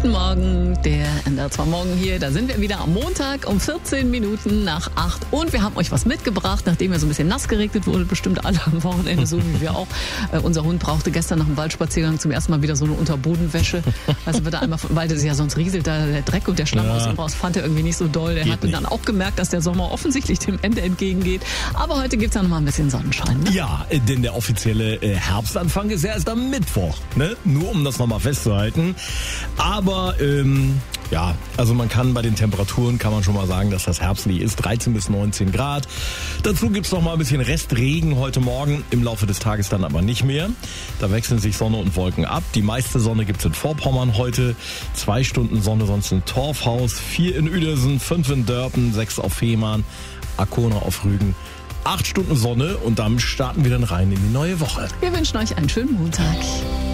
Guten Morgen, der NDR2 Morgen hier. Da sind wir wieder am Montag um 14 Minuten nach 8. Und wir haben euch was mitgebracht, nachdem ja so ein bisschen nass geregnet wurde, bestimmt alle am Wochenende, so wie wir auch. Unser Hund brauchte gestern nach dem Waldspaziergang zum ersten Mal wieder so eine Unterbodenwäsche. Also wird er einmal, weil das ja sonst rieselt da der Dreck und der Schlamm aus ihm raus, fand er irgendwie nicht so doll. Der hat dann auch gemerkt, dass der Sommer offensichtlich dem Ende entgegengeht. Aber heute gibt's ja noch mal ein bisschen Sonnenschein. Ne? Ja, denn der offizielle Herbstanfang ist ja erst am Mittwoch. Ne? Nur um das nochmal festzuhalten. Aber ja, also man kann bei den Temperaturen, kann man schon mal sagen, dass das herbstlich ist. 13 bis 19 Grad. Dazu gibt's noch mal ein bisschen Restregen heute Morgen. Im Laufe des Tages dann aber nicht mehr. Da wechseln sich Sonne und Wolken ab. Die meiste Sonne gibt's in Vorpommern heute. 2 Stunden Sonne sonst in Torfhaus, 4 in Uedersen, 5 in Dörpen, 6 auf Fehmarn, Arkona auf Rügen. 8 Stunden Sonne und dann starten wir dann rein in die neue Woche. Wir wünschen euch einen schönen Montag.